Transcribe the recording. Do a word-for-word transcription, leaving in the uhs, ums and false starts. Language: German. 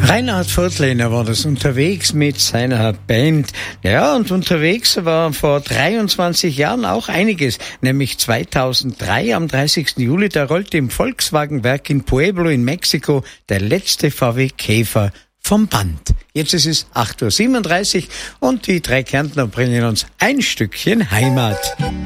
Reinhard Viertlehner war das unterwegs mit seiner Band. Ja, und unterwegs war vor dreiundzwanzig Jahren auch einiges, nämlich zweitausenddrei am dreißigsten Juli, da rollte im Volkswagenwerk in Pueblo in Mexiko der letzte V W Käfer vom Band. Jetzt ist es acht Uhr siebenunddreißig und die drei Kärntner bringen uns ein Stückchen Heimat.